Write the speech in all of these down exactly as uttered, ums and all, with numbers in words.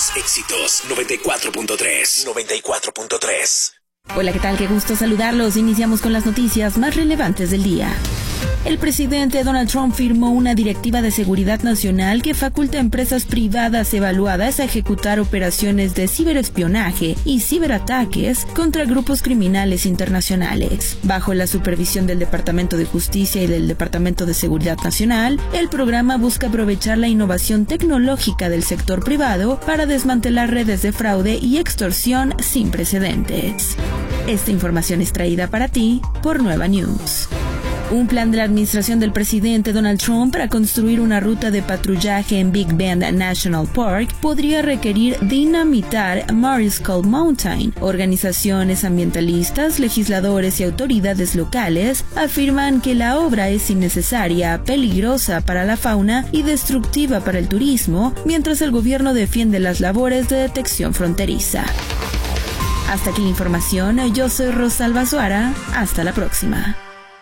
Éxitos noventa y cuatro punto tres. noventa y cuatro punto tres. Hola, ¿qué tal? Qué gusto saludarlos. Iniciamos con las noticias más relevantes del día. El presidente Donald Trump firmó una directiva de seguridad nacional que faculta a empresas privadas evaluadas a ejecutar operaciones de ciberespionaje y ciberataques contra grupos criminales internacionales. Bajo la supervisión del Departamento de Justicia y del Departamento de Seguridad Nacional, el programa busca aprovechar la innovación tecnológica del sector privado para desmantelar redes de fraude y extorsión sin precedentes. Esta información es traída para ti por Nueva News. Un plan de la administración del presidente Donald Trump para construir una ruta de patrullaje en Big Bend National Park podría requerir dinamitar Morris Call Mountain. Organizaciones ambientalistas, legisladores y autoridades locales afirman que la obra es innecesaria, peligrosa para la fauna y destructiva para el turismo, mientras el gobierno defiende las labores de detección fronteriza. Hasta aquí la información. Yo soy Rosalba Suara. Hasta la próxima.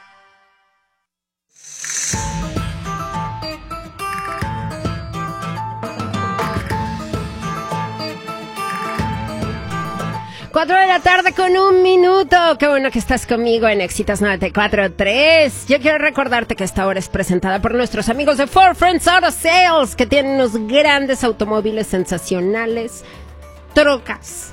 Cuatro de la tarde con un minuto. Qué bueno que estás conmigo en Éxitos noventa y cuatro punto tres. Yo quiero recordarte que esta hora es presentada por nuestros amigos de Four Friends Auto Sales, que tienen unos grandes automóviles sensacionales, trocas,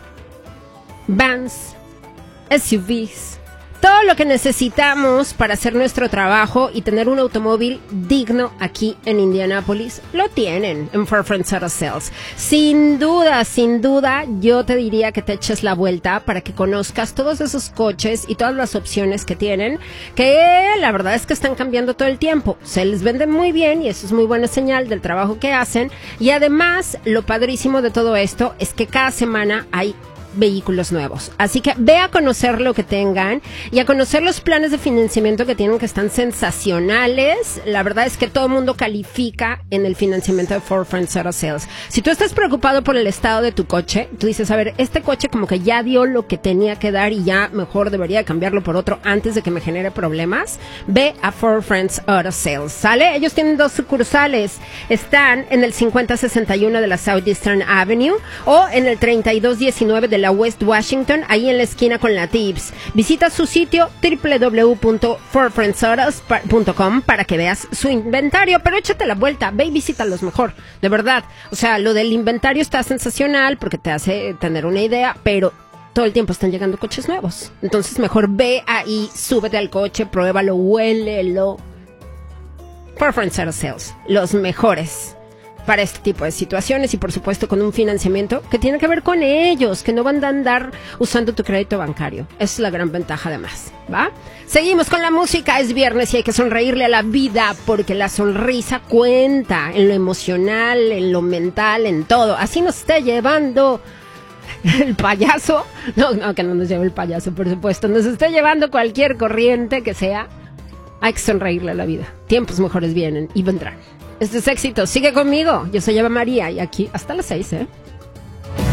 vans, S U Vs, todo lo que necesitamos para hacer nuestro trabajo y tener un automóvil digno aquí en Indianápolis, lo tienen en Four Friends Auto Sales. Sin duda, sin duda, yo te diría que te eches la vuelta para que conozcas todos esos coches y todas las opciones que tienen, que la verdad es que están cambiando todo el tiempo. Se les vende muy bien y eso es muy buena señal del trabajo que hacen. Y además, lo padrísimo de todo esto es que cada semana hay vehículos nuevos. Así que ve a conocer lo que tengan y a conocer los planes de financiamiento que tienen, que están sensacionales. La verdad es que todo el mundo califica en el financiamiento de Four Friends Auto Sales. Si tú estás preocupado por el estado de tu coche, tú dices, a ver, este coche como que ya dio lo que tenía que dar y ya mejor debería cambiarlo por otro antes de que me genere problemas, ve a Four Friends Auto Sales, ¿sale? Ellos tienen dos sucursales. Están en el cincuenta sesenta y uno de la Southeastern Avenue o en el treinta y dos diecinueve de la West Washington, ahí en la esquina con la Tibbs. Visita su sitio doble u doble u doble u punto four friends autos punto com para que veas su inventario, pero échate la vuelta, ve y visítalos mejor, de verdad. O sea, lo del inventario está sensacional porque te hace tener una idea, pero todo el tiempo están llegando coches nuevos. Entonces mejor ve ahí, súbete al coche, pruébalo, huélelo. Four Friends Auto Sales, los mejores para este tipo de situaciones y por supuesto con un financiamiento que tiene que ver con ellos, que no van a andar usando tu crédito bancario. Esa es la gran ventaja además, ¿va? Seguimos con la música, es viernes y hay que sonreírle a la vida porque la sonrisa cuenta en lo emocional, en lo mental, en todo. Así nos está llevando el payaso, no, no, que no nos lleve el payaso, por supuesto, nos está llevando cualquier corriente que sea. Hay que sonreírle a la vida. Tiempos mejores vienen y vendrán. Este es Éxito. Sigue conmigo. Yo soy Eva María y aquí hasta las seis, ¿eh?